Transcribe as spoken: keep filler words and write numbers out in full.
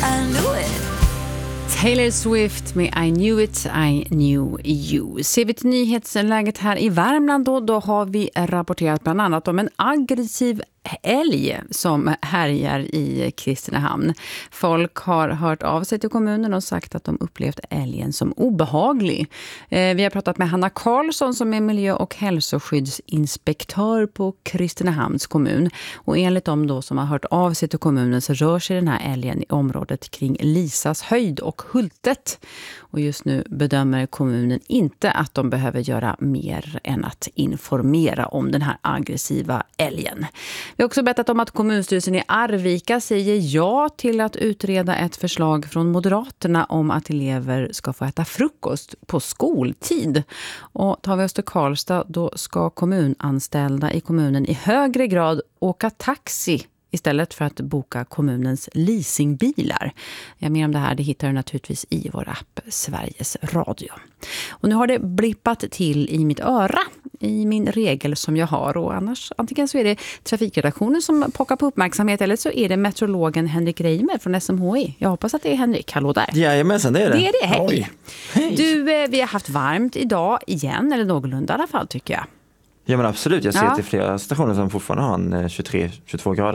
I knew it. Taylor Swift med I knew it, I knew you. Ser vi till nyhetsläget här i Värmland då, då har vi rapporterat bland annat om en aggressiv älg som härjar i Kristinehamn. Folk har hört av sig till kommunen och sagt att de upplevt älgen som obehaglig. Eh, vi har pratat med Hanna Karlsson som är miljö- och hälsoskyddsinspektör på Kristinehamns kommun. Och enligt dem då som har hört av sig till kommunen så rör sig den här älgen i området kring Lisas höjd och Hultet. Och just nu bedömer kommunen inte att de behöver göra mer än att informera om den här aggressiva älgen. Vi har också berättat om att kommunstyrelsen i Arvika säger ja till att utreda ett förslag från Moderaterna om att elever ska få äta frukost på skoltid. Och tar vi oss till Karlstad, då ska kommunanställda i kommunen i högre grad åka taxi istället för att boka kommunens leasingbilar. Ja, mer om det här det hittar du naturligtvis i vår app Sveriges Radio. Och nu har det blippat till i mitt öra i min regel som jag har. Och annars, antingen så är det trafikredaktionen som pockar på uppmärksamhet eller så är det meteorologen Henrik Reimer från S M H I. Jag hoppas att det är Henrik. Hallå där. Jajamensan, det är det. Det är det, hej. Oj. Hej. Du, vi har haft varmt idag igen, eller någorlunda i alla fall tycker jag. Ja men absolut, jag ser Ja. att det är flera stationer som fortfarande har en tjugotre till tjugotvå grader.